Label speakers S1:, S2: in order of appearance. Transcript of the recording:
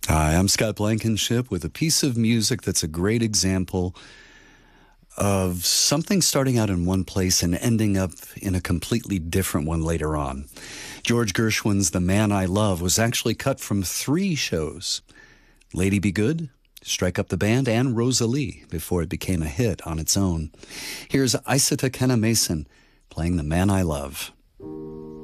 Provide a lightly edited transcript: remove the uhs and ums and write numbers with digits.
S1: Hi, I'm Scott Blankenship with a piece of music that's a great example of something starting out in one place and ending up in a completely different one later on. George Gershwin's The Man I Love was actually cut from 3 shows: Lady Be Good, Strike Up the Band, and Rosalie, before it became a hit on its own. Here's Isata Kenna Mason playing The Man I Love.